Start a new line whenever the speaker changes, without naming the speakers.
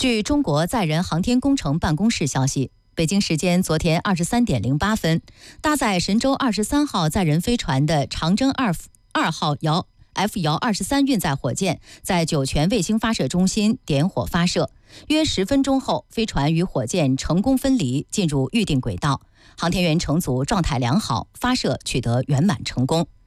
据中国载人航天工程办公室消息，北京时间昨天23点08分，搭载神舟23号载人飞船的长征2号F-23运载火箭在酒泉卫星发射中心点火发射，约10分钟后，飞船与火箭成功分离，进入预定轨道，航天员乘组状态良好，发射取得圆满成功。